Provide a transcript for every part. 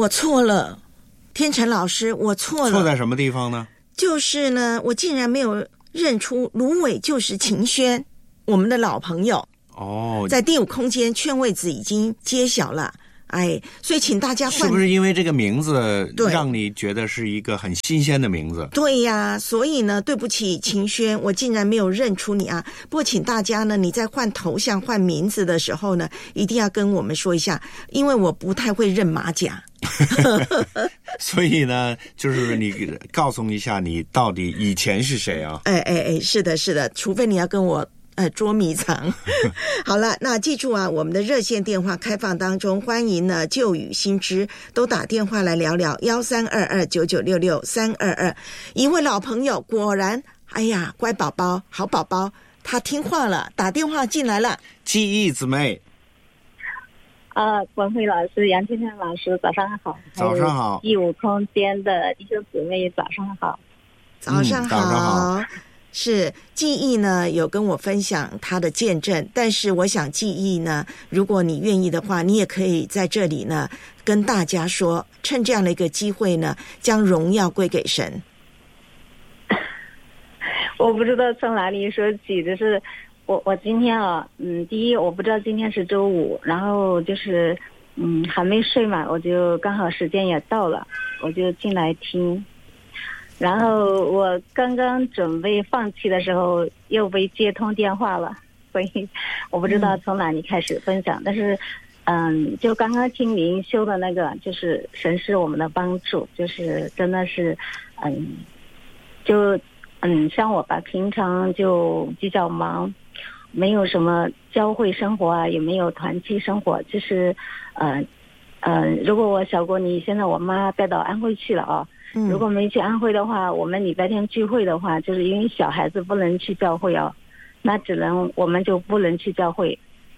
我错了，天成老师，我错了。 错在什么地方呢？ 就是呢，我竟然没有认出芦苇就是秦轩，我们的老朋友。 哦， 在第五空间圈位子已经揭晓了。所以请大家是不是因为这个名字对让你觉得是一个很新鲜的名字？ 对呀，所以呢，对不起秦轩，我竟然没有认出你啊。不过请大家呢，你在换头像换名字的时候呢，一定要跟我们说一下，因为我不太会认马甲。 所以呢，就是你告诉一下你到底以前是谁啊？ 是的是的，除非你要跟我捉迷藏。好了，那记住啊，我们的热线电话开放当中，欢迎呢旧与新知都打电话来聊聊132299663222。一位老朋友果然，哎呀，乖宝宝，好宝宝，他听话了，打电话进来了。 记忆姊妹， 文慧老师、杨倩倩老师，早上好！ 早上好！ 第五空间的弟兄姊妹，早上好！ 早上好！ 早上好！ 是记忆呢有跟我分享他的见证，但是我想记忆呢，如果你愿意的话，你也可以在这里呢跟大家说，趁这样的一个机会呢，将荣耀归给神。 我不知道从哪里说起，就是我今天第一我不知道今天是周五，然后就是还没睡嘛，我就刚好时间也到了，我就进来听。然后我刚刚准备放弃的时候，又被接通电话了，所以我不知道从哪里开始分享。但是，就刚刚听灵修的那个，就是神是我们的帮助，就是真的是，像我吧，平常就比较忙，没有什么教会生活啊，也没有团契生活，就是，如果我小过你，现在我妈带到安徽去了啊。如果没去安徽的话，我们礼拜天聚会的话，就是因为小孩子不能去教会哦，那我们就不能去教会。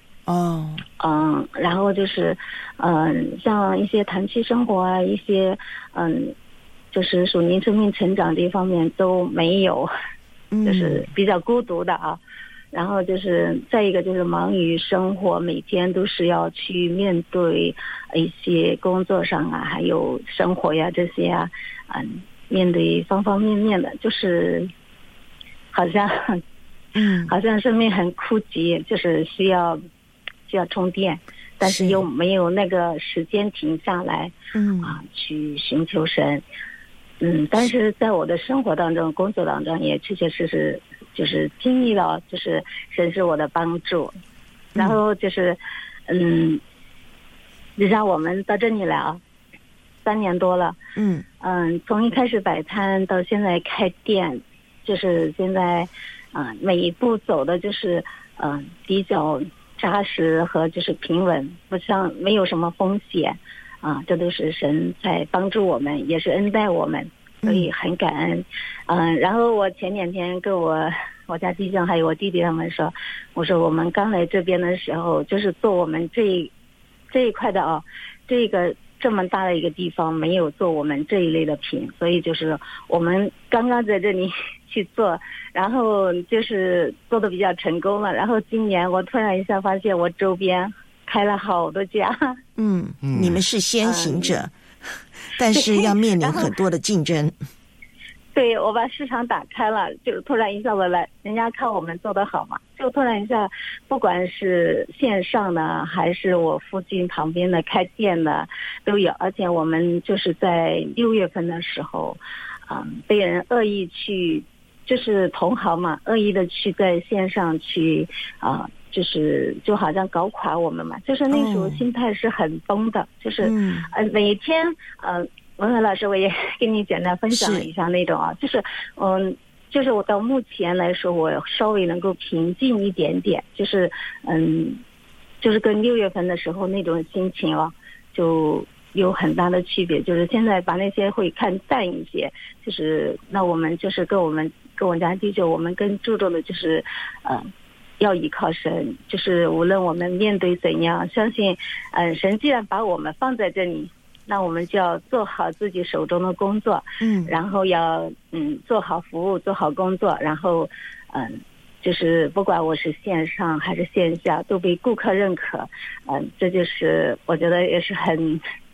然后就是像一些团契生活啊，一些就是属灵生命成长这一方面都没有，就是比较孤独的啊。然后就是再一个就是忙于生活，每天都是要去面对一些工作上啊，还有生活呀这些啊，面对方方面面的，就是好像生命很枯竭，就是需要充电，但是又没有那个时间停下来去寻求神。但是在我的生活当中、工作当中也确确实实就是经历了，就是神是我的帮助。然后就是就像我们到这里来啊，3年多了。从一开始摆摊到现在开店，就是现在每一步走的就是比较扎实和就是平稳，不像没有什么风险这都是神在帮助我们，也是恩待我们，所以很感恩。然后我前2天跟我家弟兄还有我弟弟他们说，我说我们刚来这边的时候，就是做我们这一块的这个这么大的一个地方没有做我们这一类的品，所以就是我们刚刚在这里去做，然后就是做的比较成功了。然后今年我突然一下发现我周边开了好多家。 你们是先行者，但是要面临很多的竞争。 对，我把市场打开了，就突然一下子来，人家看我们做得好嘛，就突然一下，不管是线上的还是我附近旁边的开店的都有。而且我们就是在6月份的时候被人恶意去，就是同行嘛，恶意的去在线上去就好像搞垮我们嘛，就是那时候心态是很崩的，就是每天文文老师我也跟你简单分享了一下那种就是我到目前来说我稍微能够平静一点点，就是就是跟6月份的时候那种心情就有很大的区别，就是现在把那些会看淡一些，就是那我们就是跟我家弟兄我们更注重的就是要依靠神，就是无论我们面对怎样，相信神既然把我们放在这里，那我们就要做好自己手中的工作，然后要做好服务，做好工作，然后就是不管我是线上还是线下都被顾客认可，这就是我觉得也是很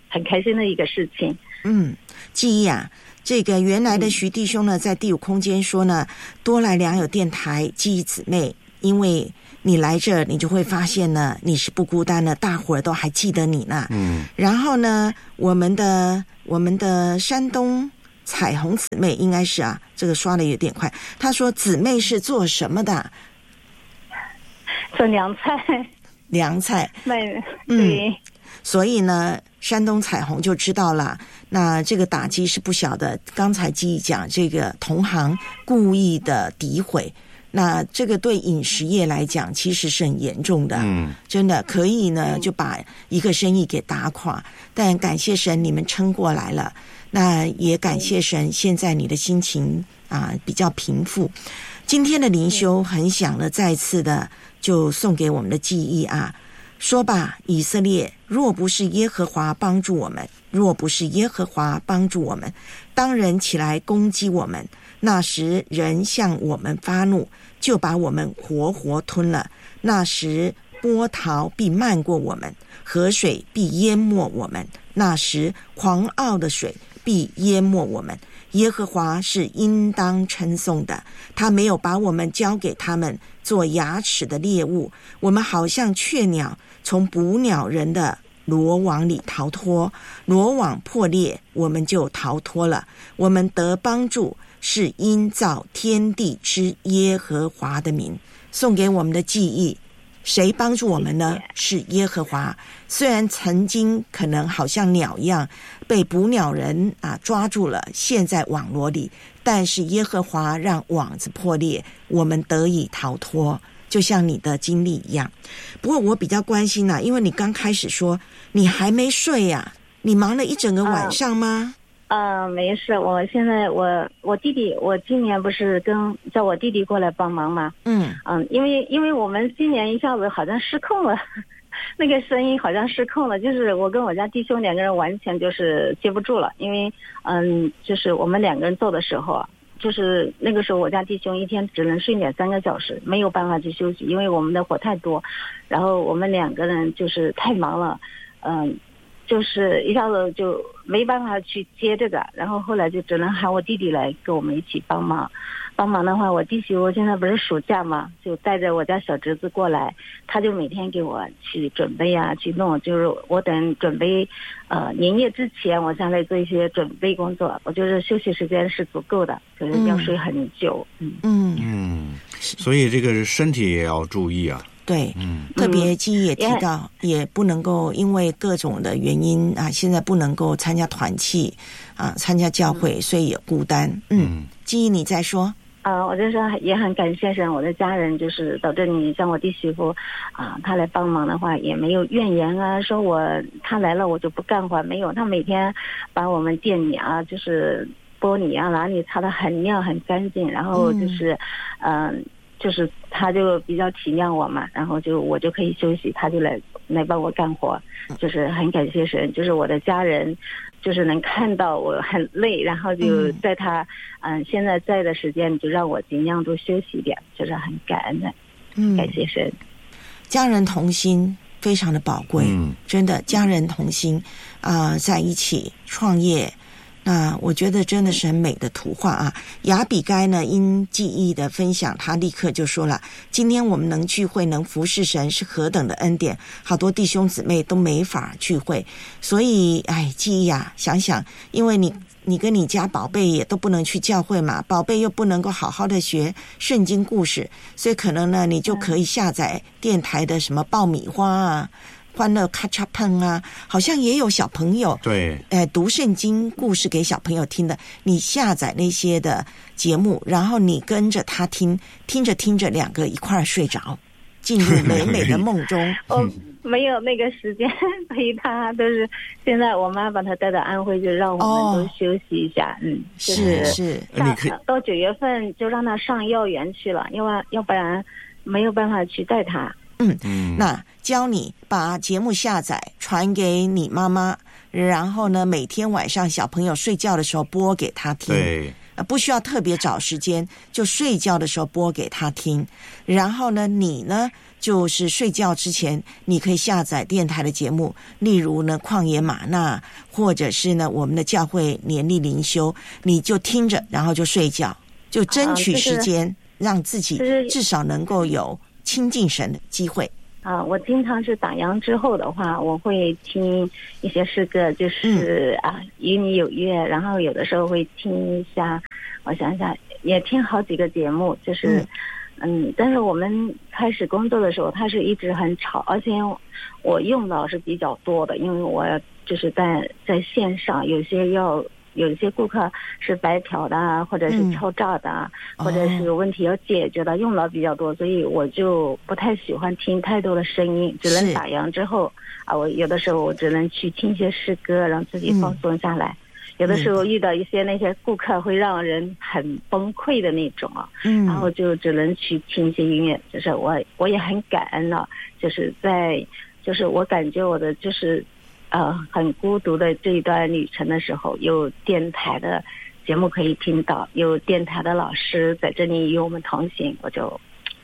很开心的一个事情。 记忆啊，这个原来的徐弟兄呢，在第五空间说呢，多来良友电台记忆姊妹，因为你来这，你就会发现呢，你是不孤单的，大伙儿都还记得你呢。然后呢，我们的山东彩虹姊妹应该是啊，这个刷的有点快。她说姊妹是做什么的？ 做凉菜。 凉菜。 对。 所以呢，山东彩虹就知道了，那这个打击是不小的。刚才记忆讲这个同行故意的诋毁，那这个对饮食业来讲其实是很严重的，真的可以呢就把一个生意给打垮。但感谢神你们撑过来了，那也感谢神现在你的心情比较平复。今天的灵修很想呢再次的就送给我们的记忆说吧，以色列，若不是耶和华帮助我们，若不是耶和华帮助我们，当人起来攻击我们，那时人向我们发怒，就把我们活活吞了。那时波涛必漫过我们，河水必淹没我们，那时狂傲的水必淹没我们。耶和华是应当称颂的，他没有把我们交给他们做牙齿的猎物，我们好像雀鸟从捕鸟人的罗网里逃脱，罗网破裂，我们就逃脱了。我们得帮助是因造天地之耶和华的名。送给我们的记忆，谁帮助我们呢？是耶和华。虽然曾经可能好像鸟一样被捕鸟人抓住了，陷在网罗里，但是耶和华让网子破裂，我们得以逃脱，就像你的经历一样。不过我比较关心因为你刚开始说你还没睡你忙了一整个晚上吗？ 没事，我现在我弟弟，我今年不是叫我弟弟过来帮忙吗？因为我们今年一下子好像失控了，那个声音好像失控了，就是我跟我家弟兄两个人完全就是接不住了，因为就是我们两个人做的时候就是那个时候我家弟兄一天只能睡2-3个小时，没有办法去休息，因为我们的活太多，然后我们两个人就是太忙了，就是一下子就没办法去接这个，然后后来就只能喊我弟弟来跟我们一起帮忙。帮忙的话，我弟媳妇现在不是暑假嘛，就带着我家小侄子过来，他就每天给我去准备去弄，就是我等准备年夜之前，我现在做一些准备工作，我就是休息时间是足够的，可是要睡很久。 所以这个身体也要注意对，特别记忆也提到，也不能够因为各种的原因现在不能够参加团契参加教会，所以也孤单。记忆你再说。 我就说也很感谢神，我的家人就是导致你像我弟媳妇他来帮忙的话也没有怨言说他来了我就不干活，没有，他每天把我们店里就是玻璃哪里擦得很亮很干净，然后就是就是他就比较体谅我嘛，然后我就可以休息，他就来帮我干活，就是很感谢神，就是我的家人就是能看到我很累，然后就在他现在在的时间就让我尽量多休息一点，就是很感恩的。感谢神。 家人同心非常的宝贵，真的家人同心在一起创业，那我觉得真的是很美的图画亚比该呢因记忆的分享，他立刻就说了，今天我们能聚会能服侍神是何等的恩典，好多弟兄姊妹都没法聚会，所以记忆想想，因为你跟你家宝贝也都不能去教会嘛，宝贝又不能够好好的学圣经故事，所以可能呢你就可以下载电台的什么爆米花欢乐咔嚓碰好像也有小朋友对读圣经故事给小朋友听的，你下载那些的节目，然后你跟着他听着听着两个一块儿睡着，进入美美的梦中。 没有那个时间陪他，都是现在我妈把他带到安徽，就让我们都休息一下。 是到9月份就让他上幼儿园去了，要不然没有办法去带他。 那教你把节目下载传给你妈妈，然后呢每天晚上小朋友睡觉的时候播给他听。 对， 不需要特别找时间，就睡觉的时候播给他听。然后呢你呢就是睡觉之前你可以下载电台的节目，例如呢旷野玛纳，或者是呢我们的教会年历灵修，你就听着然后就睡觉，就争取时间让自己至少能够有亲近神的机会。 我经常是打烊之后的话，我会听一些诗歌，就是与你有约，然后有的时候会听一下，我想想也听好几个节目，就是但是我们开始工作的时候，它是一直很吵，而且我用脑是比较多的，因为我就是在线上，有一些顾客是白嫖的，或者是敲诈的，或者是有问题要解决的，用脑比较多，所以我就不太喜欢听太多的声音，只能打烊之后我有的时候我只能去听一些诗歌，让自己放松下来。有的时候遇到一些那些顾客会让人很崩溃的那种然后就只能去听一些音乐。就是我也很感恩就是我感觉我的就是很孤独的这一段旅程的时候，有电台的节目可以听到，有电台的老师在这里与我们同行，我就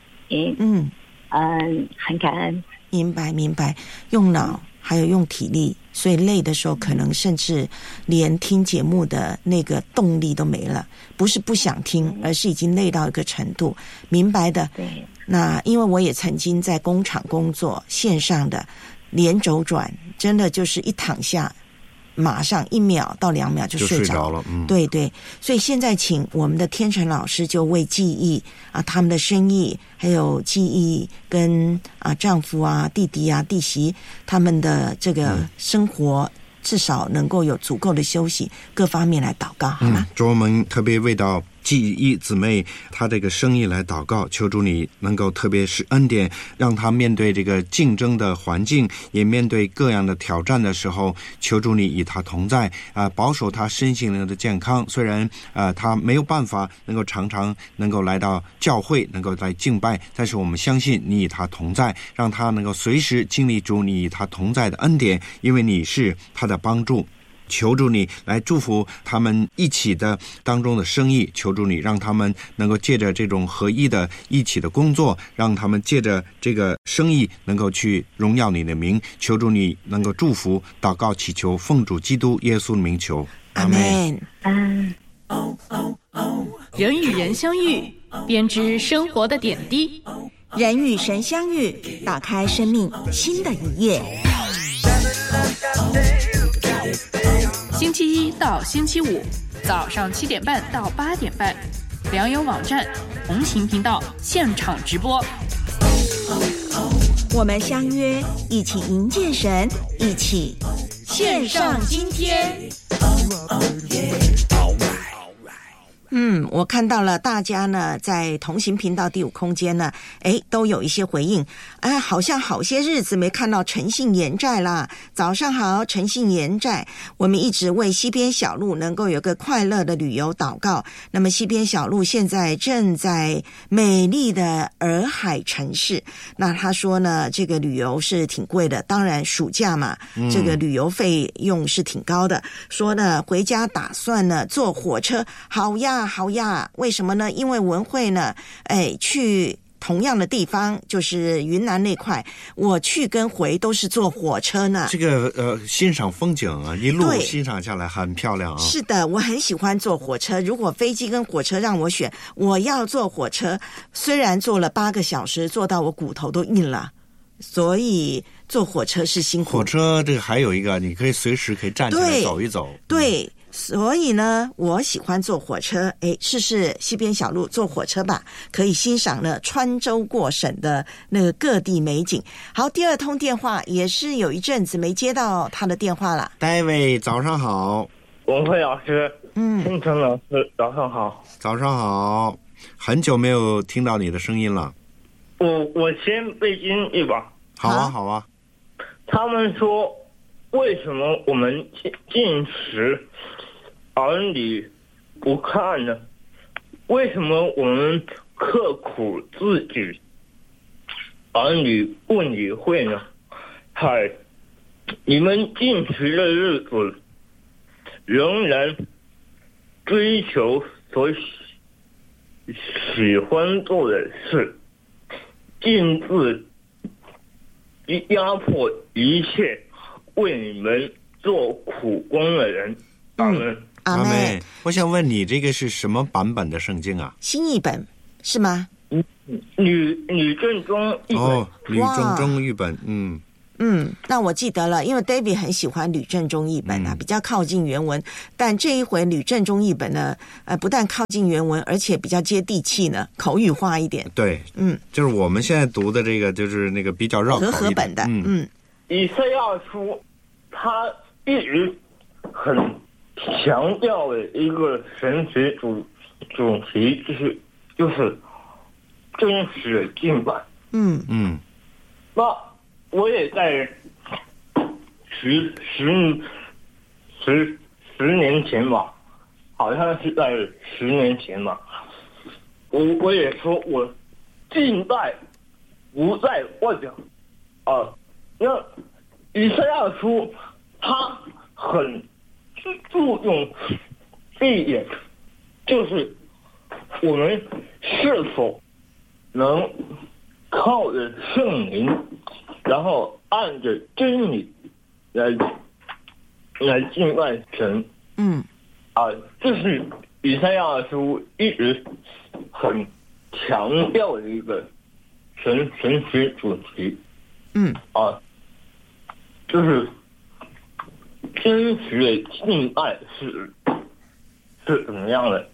很感恩。 明白，用脑还有用体力，所以累的时候可能甚至连听节目的那个动力都没了，不是不想听，而是已经累到一个程度。明白的。 对。 那因为我也曾经在工厂工作，线上的连轴转，真的就是一躺下马上1秒到2秒就睡着了。 对，所以现在请我们的天成老师就为记忆他们的生意，还有记忆跟丈夫弟弟弟媳他们的这个生活，至少能够有足够的休息，各方面来祷告好吗？ 主，我们特别为到记忆姊妹她这个生意来祷告，求主你能够特别是恩典，让她面对这个竞争的环境，也面对各样的挑战的时候，求主你与她同在保守她身心灵的健康。虽然她没有办法能够常常能够来到教会，能够来敬拜，但是我们相信你与她同在，让她能够随时经历主你与她同在的恩典，因为你是她的帮助。求主你来祝福他们一起的当中的生意，求主你让他们能够借着这种合一的一起的工作，让他们借着这个生意能够去荣耀你的名。求主你能够祝福，祷告祈求，奉主基督耶稣的名求， 阿们。 人与人相遇，编织生活的点滴， 人与神相遇，打开生命新的一页。 星期一到星期五早上7点半到8点半，良友网站同行频道现场直播。 我们相约，一起迎接神，一起线上今天。 我看到了大家呢在同行频道第5空间呢都有一些回应。好像好些日子没看到诚信延债啦。早上好，诚信延债，我们一直为西边小路能够有个快乐的旅游祷告。那么西边小路现在正在美丽的洱海城市，那他说呢这个旅游是挺贵的，当然暑假嘛，这个旅游费用是挺高的。说呢回家打算呢坐火车，好呀，为什么呢？因为文慧呢去同样的地方，就是云南那块，我去跟回都是坐火车呢。 这个欣赏风景一路欣赏下来很漂亮是的，我很喜欢坐火车。如果飞机跟火车让我选，我要坐火车。虽然坐了8个小时，坐到我骨头都硬了，所以坐火车是辛苦。 火车这个还有一个，你可以随时可以站起来走一走。 对。所以呢我喜欢坐火车，试试西边小路坐火车吧，可以欣赏了川州过省的那个各地美景。好，第2通电话也是有一阵子没接到他的电话了。 David 早上好。 文慧老师，天成老师早上好。 早上好，很久没有听到你的声音了。 我先背经一把。 好啊。 他们说为什么我们进食儿女不看呢？为什么我们刻苦自己儿女不理会呢？你们进食的日子仍然追求所喜欢做的事，禁止压迫一切为你们做苦工的人。阿们。 阿妹， 我想问你，这个是什么版本的圣经啊？ 新译本是吗？ 吕正中译本。 哦，吕正中译本， 那我记得了，因为 David 很喜欢吕正中译本啊，比较靠近原文。但这一回吕正中译本呢，不但靠近原文，而且比较接地气呢，口语化一点。 对，就是我们现在读的这个，就是那个比较绕口一点和合本的， 以赛亚书，他一直很强调的一个神学主题，就是真实的敬拜。那我也在十年前吧，好像是在10年前吧，我也说我敬拜不在外表啊。那以赛亚书他很注重这一点，就是我们是否能靠着圣灵，然后按着真理来敬拜神。这是以赛亚书一直很强调的一个神学主题。就是真实的敬拜是怎么样的？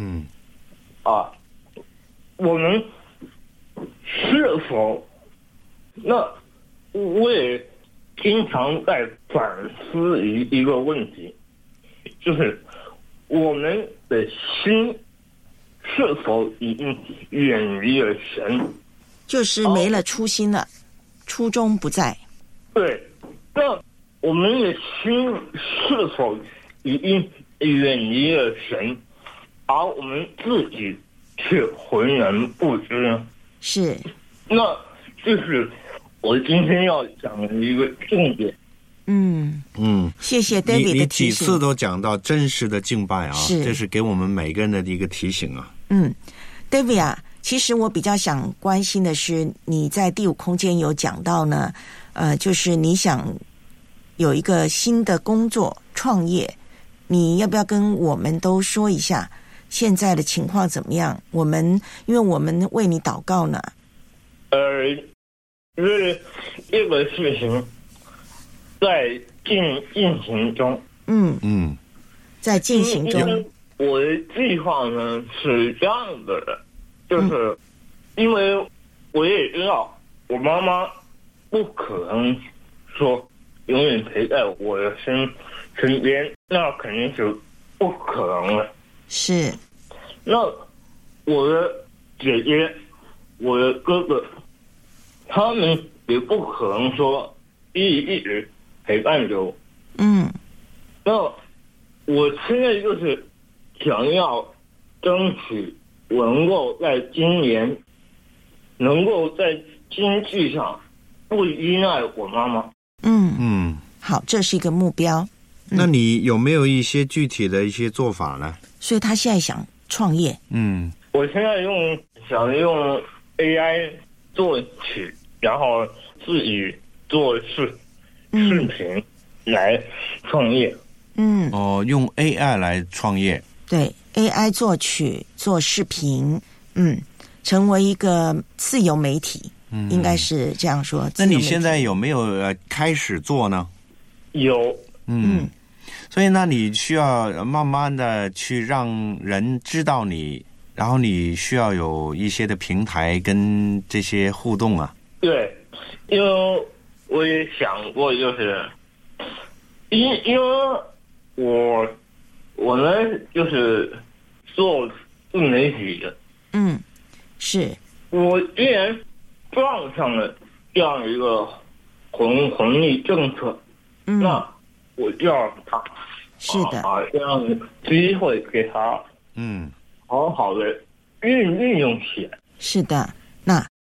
我们是否？那我也经常在反思一个问题，就是我们的心是否已经远离了神？ 就是没了初心了，初衷不在。 对，那我们的心是否已经远离了神，而我们自己却浑然不知呢？ 是， 那就是我今天要讲的一个重点。 谢谢 David 的提醒。 你几次都讲到真实的敬拜啊， 是， 这是给我们每个人的一个提醒啊。 David 啊，其实我比较想关心的是，你在第5空间有讲到呢，就是你想有一个新的工作创业，你要不要跟我们都说一下现在的情况怎么样？因为我们为你祷告呢。 这个事情在进行中。 在进行中。 我的计划呢是这样的，就是因为我也知道我妈妈不可能说永远陪在我的身边，那肯定是不可能的。 是。 那我的姐姐、我的哥哥，他们也不可能说一直陪伴着我。那我现在就是想要争取我能够在今年能够在经济上不依赖我妈妈。 好，这是一个目标。 那你有没有一些具体的一些做法呢？ 所以他现在想创业。 我现在想用 AI 做起，然后自己做视频来创业。 用 AI 来创业。 对， AI 作曲做视频，成为一个自由媒体，应该是这样说。 那你现在有没有开始做呢？ 有。 所以那你需要慢慢的去让人知道你，然后你需要有一些的平台跟这些互动啊。 对，因为我也想过，就是因为我呢就是做自媒体的。 是。 我既然撞上了这样一个红利政策，那我就要他是的， 把这样的机会给他，好好的运用起来。 是的。那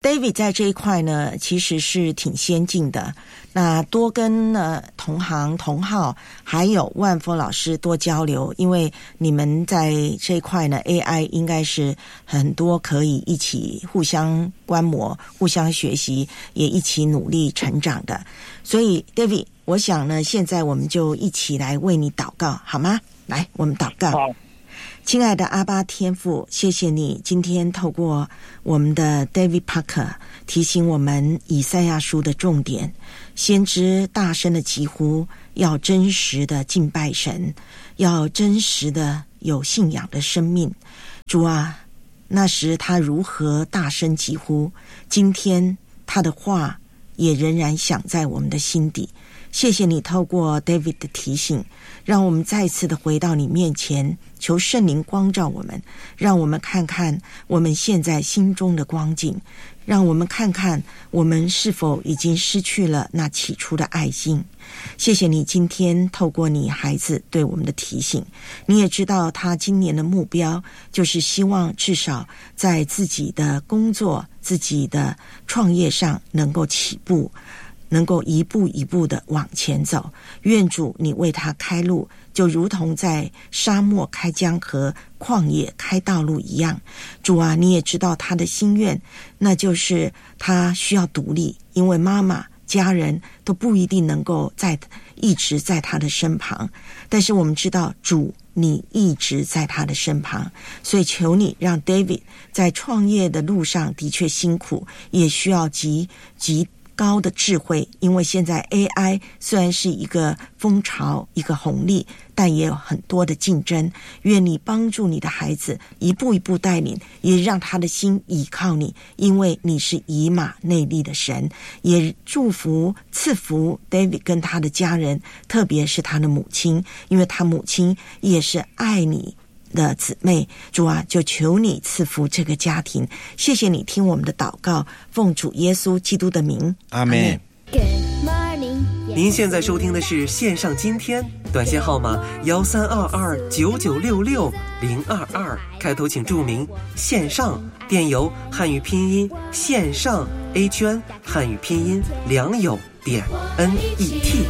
David 在这一块呢，其实是挺先进的。那多跟同行同好还有万峰老师多交流，因为你们在这一块呢 AI 应该是很多可以一起互相观摩互相学习也一起努力成长的。所以 David 我想呢现在我们就一起来为你祷告好吗？来我们祷告。 好， 亲爱的阿爸天父，谢谢你今天透过我们的 David Parker 提醒我们以赛亚书的重点，先知大声的疾呼，要真实的敬拜神，要真实的有信仰的生命。主啊，那时他如何大声疾呼，今天他的话也仍然响在我们的心底。谢谢你透过 David 的提醒，让我们再次的回到你面前，求圣灵光照我们，让我们看看我们现在心中的光景，让我们看看我们是否已经失去了那起初的爱心。谢谢你今天透过你孩子对我们的提醒，你也知道他今年的目标就是希望至少在自己的工作自己的创业上能够起步，能够一步一步的往前走。愿主你为他开路，就如同在沙漠开江河，旷野开道路一样。主啊，你也知道他的心愿，那就是他需要独立，因为妈妈家人都不一定能够一直在他的身旁，但是我们知道主你一直在他的身旁，所以求你让 David 在创业的路上的确辛苦，也需要极高的智慧，因为现在 AI 虽然是一个风潮一个红利，但也有很多的竞争。愿你帮助你的孩子一步一步带领，也让他的心倚靠你，因为你是以马内利的神。也祝福赐福 David 跟他的家人，特别是他的母亲，因为他母亲也是爱你的姊妹。主啊，就求你赐福这个家庭。谢谢你听我们的祷告，奉主耶稣基督的名， 阿们。 您现在收听的是线上今天，短信号码13229966-022，开头请注明线上，电邮汉语拼音线上 A 圈汉语拼音良友.net。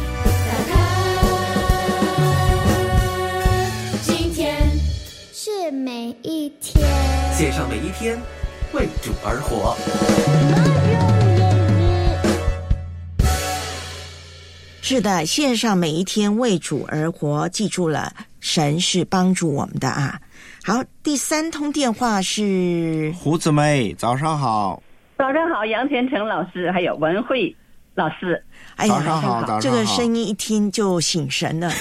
是每一天， 线上每一天，为主而活。 是的，线上每一天为主而活，记住了，神是帮助我们的啊。好，第三通电话是胡姊妹，早上好。 早上好，杨天成老师，还有文慧老师。 哎呀， 早上好，早上好。 这个声音一听就醒神了。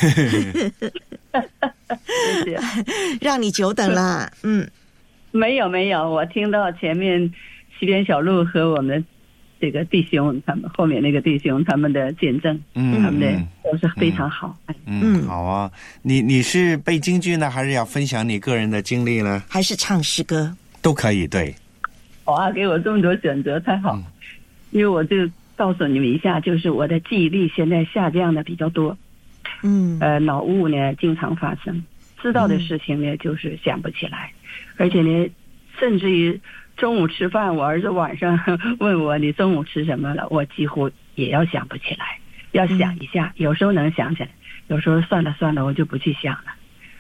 让你久等了。 没有，我听到前面西边小路和我们这个弟兄，他们后面那个弟兄他们的见证，他们的都是非常好。 好啊。你是背京剧呢，还是要分享你个人的经历呢？ 还是唱诗歌都可以。对， 哇，给我这么多选择，太好。因为我就告诉你们一下，就是我的记忆力现在下降的比较多。脑雾呢经常发生，知道的事情呢就是想不起来，而且呢甚至于中午吃饭，我儿子晚上问我你中午吃什么了，我几乎也要想不起来，要想一下，有时候能想起来，有时候算了我就不去想了。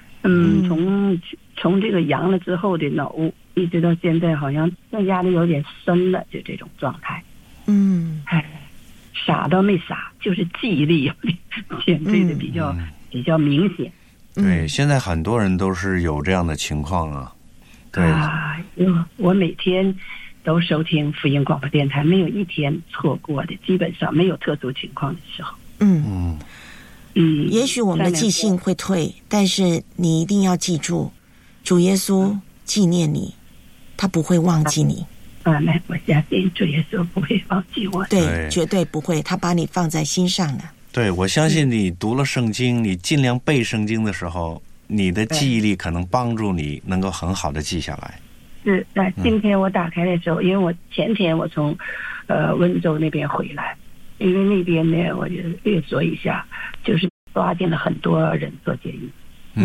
从这个阳了之后的脑雾一直到现在，好像更压力有点深了，就这种状态。傻到没傻，就是记忆力有点减退的比较明显。 对，现在很多人都是有这样的情况啊。对啊，我每天都收听福音广播电台，没有一天错过的，基本上没有特殊情况的时候。 也许我们的记性会退，但是你一定要记住，主耶稣纪念你，他不会忘记你。 那我相信主耶稣不会忘记我。 对，绝对不会，他把你放在心上了。 对，我相信你读了圣经，你尽量背圣经的时候，你的记忆力可能帮助你能够很好的记下来。 是，那今天我打开的时候，因为我前天我从温州那边回来，因为那边呢我就略说一下，就是抓进了很多人做监狱。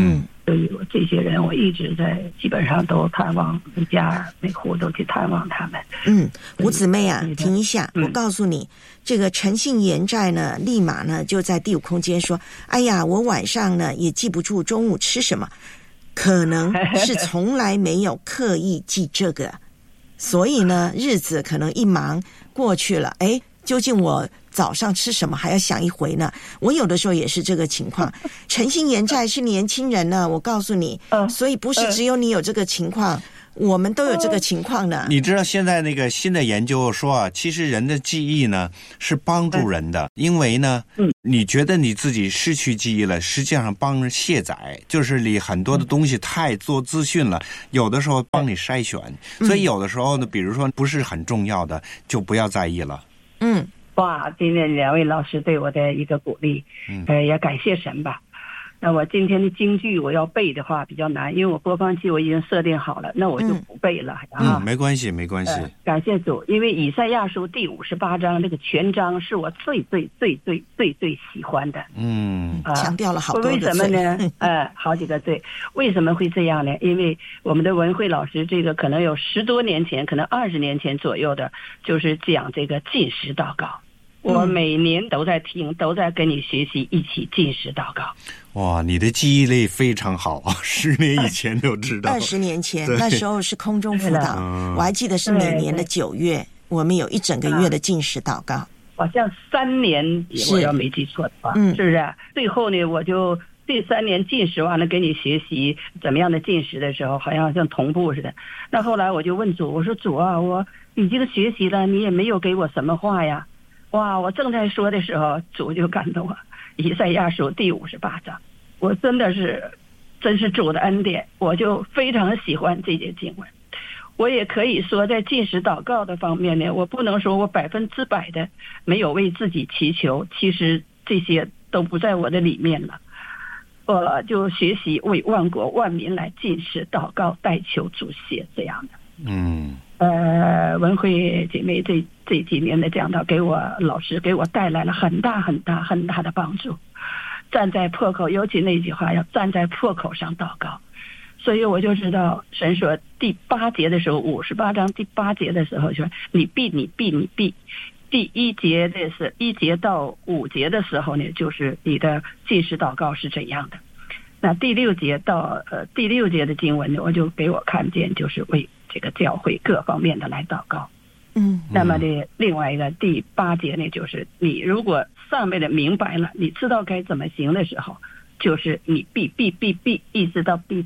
所以我这些人我一直在基本上都探望，每家每户都去探望他们。 吴姊妹啊，停一下，我告诉你，这个陈姓盐寨呢，立马呢就在第五空间说：“哎呀，我晚上呢也记不住中午吃什么，可能是从来没有刻意记这个，所以呢日子可能一忙过去了，哎，究竟我早上吃什么还要想一回呢？我有的时候也是这个情况。陈姓盐寨是年轻人呢，我告诉你，所以不是只有你有这个情况，我们都有这个情况呢。 你知道现在那个新的研究说啊，其实人的记忆呢是帮助人的，因为呢，你觉得你自己失去记忆了，实际上帮人卸载，就是你很多的东西太做资讯了，有的时候帮你筛选，所以有的时候呢，比如说不是很重要的，就不要在意了。 哇，今天两位老师对我的一个鼓励，也感谢神吧。那我今天的京剧我要背的话比较难，因为我播放器我已经设定好了，那我就不背了没关系没关系。 感谢主，因为以赛亚书第58章这个全章是我最喜欢的。 强调了好多个罪。 为什么呢？好几个罪。为什么会这样呢？因为我们的文慧老师这个可能有10多年前，可能20年前左右的，就是讲这个禁食祷告。我每年都在听，都在跟你学习，一起禁食祷告。 哇，你的记忆力非常好啊！10年以前就知道。 20年前那时候是空中辅导，我还记得是每年的9月，我们有一整个月的禁食祷告。 好像3年，我要没记错的话，是不是？最后呢，我就第3年禁食完了，跟你学习怎么样的禁食的时候，好像同步似的。那后来我就问主，我说主啊，我已经学习了，你也没有给我什么话呀。哇！我正在说的时候，主就感动我。以赛亚书第58章，我真是主的恩典，我就非常喜欢这节经文。我也可以说，在禁食祷告的方面呢，我不能说我100%的没有为自己祈求，其实这些都不在我的里面了。我就学习为万国万民来禁食祷告，代求主谢这样的。文慧姐妹这几年的讲道，老师给我带来了很大的帮助。站在破口，尤其那句话要站在破口上祷告。所以我就知道神说第8节的时候，58章第8节的时候说你必。第1节的是1节到5节的时候呢，就是你的禁食祷告是怎样的。那第6节到第6节的经文呢，我就给我看见就是为这个教会各方面的来祷告。那么的另外一个第8节呢，就是你如果上面的明白了，你知道该怎么行的时候，就是你必，一直到必。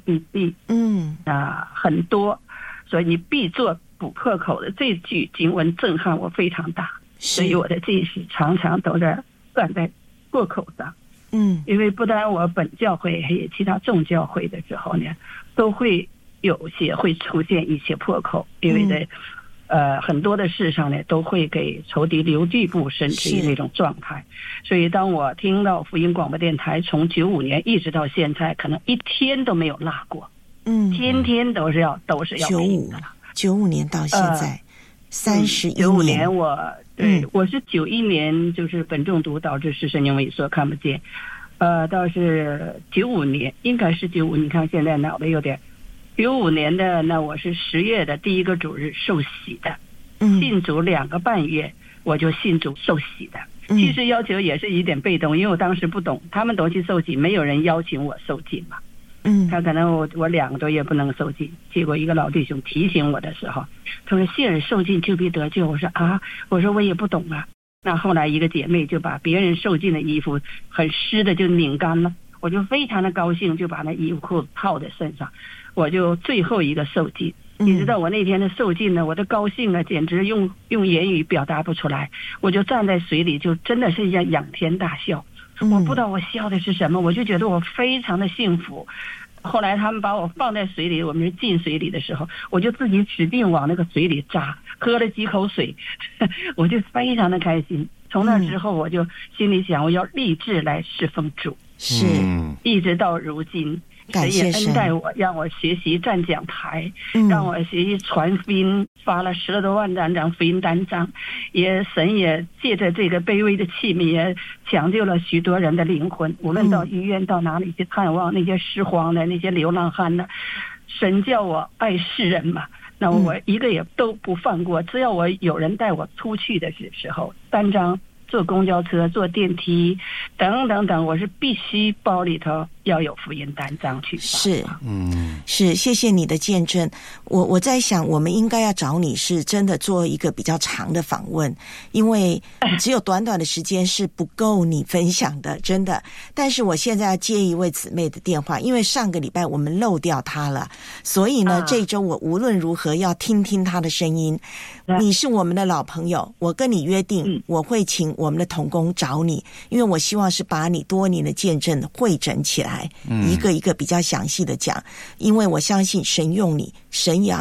很多，所以你必做补破口的这句经文震撼我非常大，所以我的禁食常常都在站在破口上。因为不但我本教会还有其他众教会的时候呢，都会有些会出现一些破口，因为在很多的事上呢，都会给仇敌留地步，甚至于那种状态。所以当我听到福音广播电台从95年一直到现在，可能一天都没有落过，天天都是要 95年到现在31年。 95年我是91年就是本中毒导致视神经萎缩看不见，倒是95年，应该是95，你看现在脑袋有点。95年的那我是10月的第1个主日受洗的，信主2个半月我就信主受洗的。其实要求也是一点被动，因为我当时不懂，他们都去受洗，没有人邀请我受浸嘛。他可能我2个多月不能受浸，结果一个老弟兄提醒我的时候，他说信而受浸就必得救。我说我也不懂啊。那后来一个姐妹就把别人受浸的衣服很湿的就拧干了，我就非常的高兴，就把那衣服裤子套在身上，我就最后一个受浸。你知道我那天的受浸呢，我的高兴啊简直用言语表达不出来。我就站在水里，就真的是像仰天大笑。我不知道我笑的是什么，我就觉得我非常的幸福。后来他们把我放在水里，我们是进水里的时候，我就自己使劲往那个水里扎，喝了几口水我就非常的开心。从那之后我就心里想，我要立志来侍奉主， 是一直到如今。 感谢神也恩待我，让我学习站讲台，让我学习传福音，发了10多万张福音单张，神也借着这个卑微的器皿，也抢救了许多人的灵魂。无论到医院到哪里去探望那些失荒的那些流浪汉的，神叫我爱世人嘛，那我一个也都不放过。只要我有人带我出去的时候，单张坐公交车坐电梯等等等，我是必须包里头要有福音单张去发。 是，谢谢你的见证。我在想，我们应该要找你是真的做一个比较长的访问，因为只有短短的时间是不够你分享的，真的。但是我现在要接一位姊妹的电话，因为上个礼拜我们漏掉她了，所以呢，这周我无论如何要听听她的声音。你是我们的老朋友，我跟你约定，我会请我们的同工找你，因为我希望是把你多年的见证汇整起来，一个一个比较详细的讲，因为我相信神用你，神也要